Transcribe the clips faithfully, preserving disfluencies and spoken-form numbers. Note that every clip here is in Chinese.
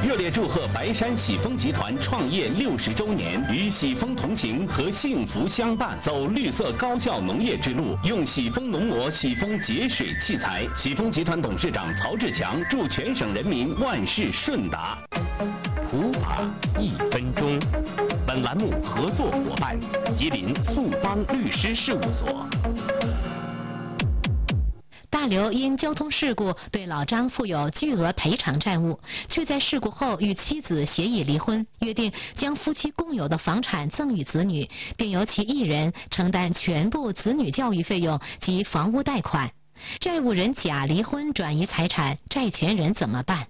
热烈祝贺白山喜丰集团创业六十周年，与喜丰同行和幸福相伴，走绿色高效农业之路，用喜丰农膜、喜丰节水器材。喜丰集团董事长曹志强祝全省人民万事顺达。普法一分钟，本栏目合作伙伴吉林速邦律师事务所。 大刘因交通事故对老张负有巨额赔偿债务，却在事故后与妻子协议离婚，约定将夫妻共有的房产赠与子女，并由其一人承担全部子女教育费用及房屋贷款。债务人假离婚转移财产，债权人怎么办？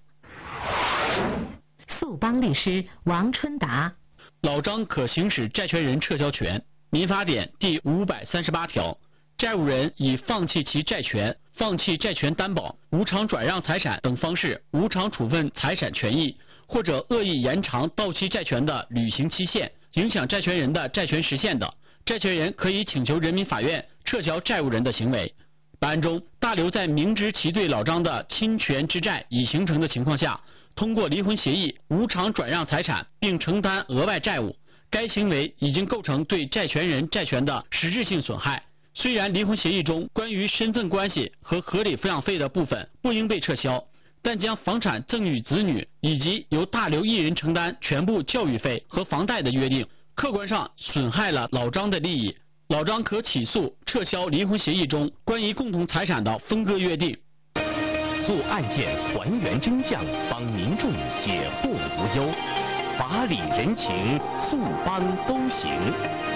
速邦律师王春达。 老张可行使债权人撤销权。民法典第五百三十八条，债务人以放弃其债权、放弃债权担保、无偿转让财产等方式无偿处分财产权益，或者恶意延长到期债权的履行期限，影响债权人的债权实现的，债权人可以请求人民法院撤销债务人的行为。本案中，大刘在明知其对老张的侵权之债已形成的情况下，通过离婚协议无偿转让财产并承担额外债务，该行为已经构成对债权人债权的实质性损害。虽然离婚协议中关于身份关系和合理抚养费的部分不应被撤销，但将房产赠与子女以及由大刘一人承担全部教育费和房贷的约定，客观上损害了老张的利益。老张可起诉撤销离婚协议中关于共同财产的分割约定。 做案件还原真相，帮民众解惑无忧，法理人情，速邦都行。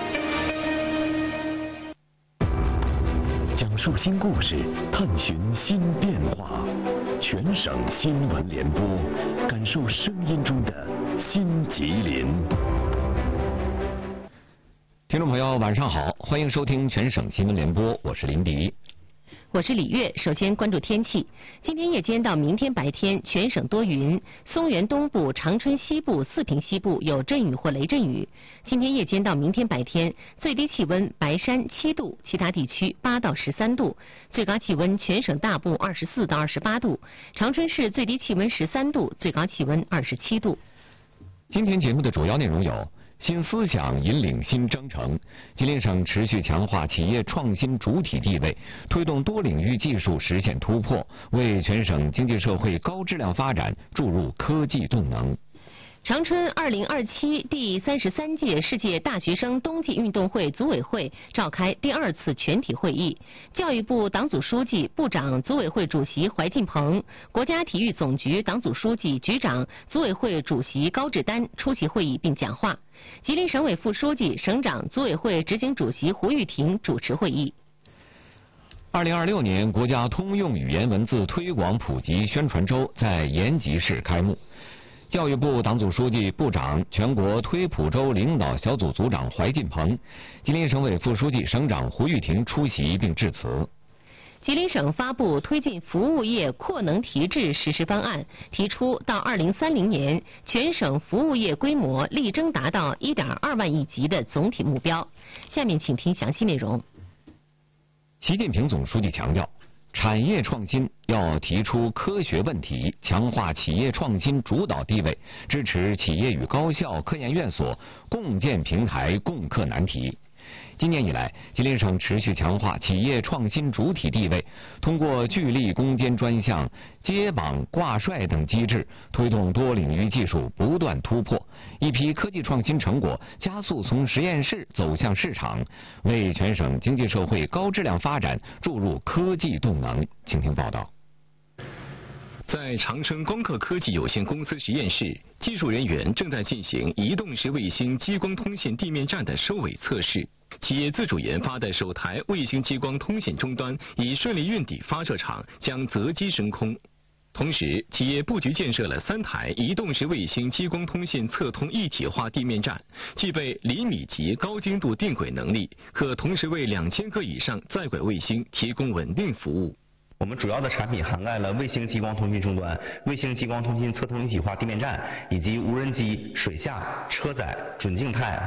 讲述新故事，探寻新变化，全省新闻联播，感受声音中的新吉林。 听众朋友，晚上好，欢迎收听全省新闻联播，我是林迪。 我是李月。首先关注天气。今天夜间到明天白天，全省多云，松原东部、长春西部、四平西部有阵雨或雷阵雨。今天夜间到明天白天，最低气温白山七度，其他地区八到十三度，最高气温全省大部二十四到二十八度，长春市最低气温十三度，最高气温二十七度。 今天节目的主要内容有：新思想引领新征程，吉林省持续强化企业创新主体地位，推动多领域技术实现突破，为全省经济社会高质量发展注入科技动能。 长春二零二七第三十三届世界大学生冬季运动会组委会召开第二次全体会议，教育部党组书记、部长、组委会主席怀进鹏，国家体育总局党组书记、局长、组委会主席高志丹出席会议并讲话。吉林省委副书记、省长、组委会执行主席胡玉婷主持会议。 二零二六年国家通用语言文字推广普及宣传周在延吉市开幕。教育部党组书记、部长、全国推普周领导小组组长怀进鹏，吉林省委副书记、省长胡玉婷出席并致辞。 吉林省发布推进服务业扩能提质实施方案，提出到二零三零年全省服务业规模力争达到一点二万亿级的总体目标。下面请听详细内容。 习近平总书记强调，产业创新要提出科学问题，强化企业创新主导地位，支持企业与高校、科研院所共建平台、共克难题。今年以来，吉林省持续强化企业创新主体地位，通过聚力攻坚专项、接榜挂帅等机制，推动多领域技术不断突破，一批科技创新成果加速从实验室走向市场，为全省经济社会高质量发展注入科技动能。请听报道。 在长春光刻科技有限公司实验室，技术人员正在进行移动式卫星激光通信地面站的收尾测试。企业自主研发的首台卫星激光通信终端已顺利运抵发射场，将择机升空。同时，企业布局建设了三台移动式卫星激光通信测通一体化地面站，具备厘米级高精度定轨能力，可同时为两千个以上在轨卫星提供稳定服务。 我们主要的产品涵盖了卫星激光通信终端、卫星激光通信测通一体化地面站以及无人机、水下、车载、准静态